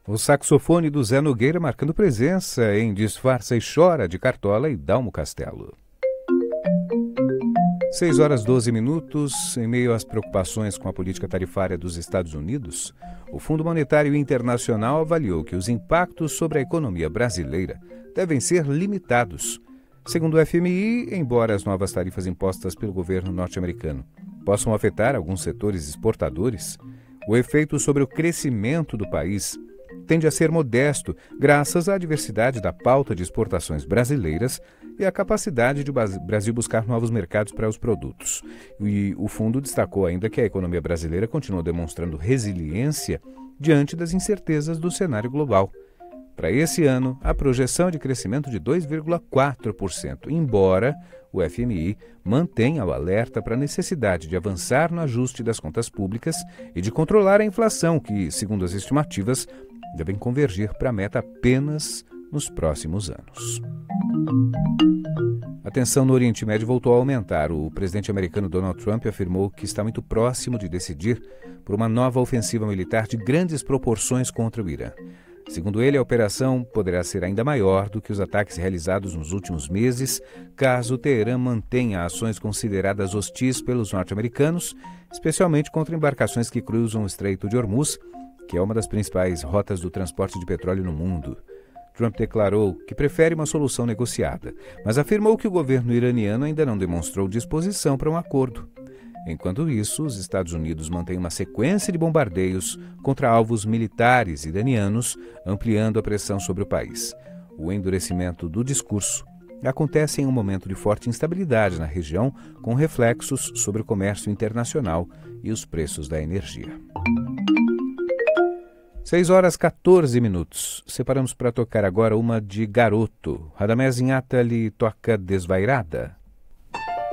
O saxofone do Zé Nogueira marcando presença em Disfarça e Chora, de Cartola e Dalmo Castelo. 6 horas 12 minutos. Em meio às preocupações com a política tarifária dos Estados Unidos, o Fundo Monetário Internacional avaliou que os impactos sobre a economia brasileira devem ser limitados. Segundo o FMI, embora as novas tarifas impostas pelo governo norte-americano possam afetar alguns setores exportadores, o efeito sobre o crescimento do país tende a ser modesto, graças à diversidade da pauta de exportações brasileiras e à capacidade de o Brasil buscar novos mercados para os produtos. E o fundo destacou ainda que a economia brasileira continua demonstrando resiliência diante das incertezas do cenário global. Para esse ano, a projeção é de crescimento de 2,4%, embora o FMI mantenha o alerta para a necessidade de avançar no ajuste das contas públicas e de controlar a inflação, que, segundo as estimativas, devem convergir para a meta apenas nos próximos anos. A tensão no Oriente Médio voltou a aumentar. O presidente americano Donald Trump afirmou que está muito próximo de decidir por uma nova ofensiva militar de grandes proporções contra o Irã. Segundo ele, a operação poderá ser ainda maior do que os ataques realizados nos últimos meses, caso Teherã mantenha ações consideradas hostis pelos norte-americanos, especialmente contra embarcações que cruzam o Estreito de Hormuz, que é uma das principais rotas do transporte de petróleo no mundo. Trump declarou que prefere uma solução negociada, mas afirmou que o governo iraniano ainda não demonstrou disposição para um acordo. Enquanto isso, os Estados Unidos mantêm uma sequência de bombardeios contra alvos militares iranianos, ampliando a pressão sobre o país. O endurecimento do discurso acontece em um momento de forte instabilidade na região, com reflexos sobre o comércio internacional e os preços da energia. 6 horas 14 minutos. Separamos para tocar agora uma de Garoto. Radamés Inhatali toca Desvairada.